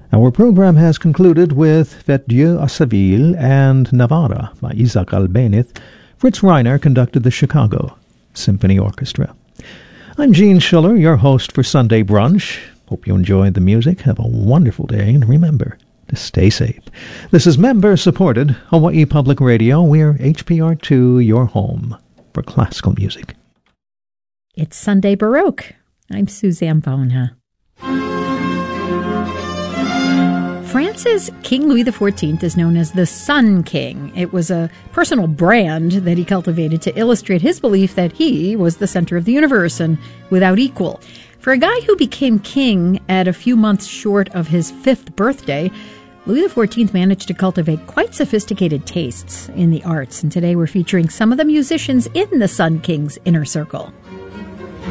Our program has concluded with Faites Dieu à Seville and Navarra by Isaac Albéniz. Fritz Reiner conducted the Chicago Symphony Orchestra. I'm Gene Schiller, your host for Sunday Brunch. Hope you enjoyed the music. Have a wonderful day, and remember to stay safe. This is member-supported Hawaii Public Radio. We're HPR2, your home for classical music. It's Sunday Baroque. I'm Suzanne Bona. France's King Louis XIV is known as the Sun King. It was a personal brand that he cultivated to illustrate his belief that he was the center of the universe and without equal. For a guy who became king at a few months short of his 5th birthday, Louis XIV managed to cultivate quite sophisticated tastes in the arts. And today we're featuring some of the musicians in the Sun King's inner circle.